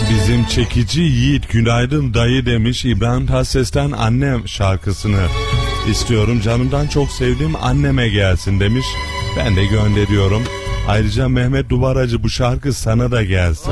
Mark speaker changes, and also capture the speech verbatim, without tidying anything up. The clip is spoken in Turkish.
Speaker 1: Bizim çekici Yiğit günaydın dayı demiş, İbrahim Tatlıses'ten Annem şarkısını istiyorum. Canımdan çok sevdiğim anneme gelsin demiş. Ben de gönderiyorum. Ayrıca Mehmet Duvaracı bu şarkı sana da gelsin.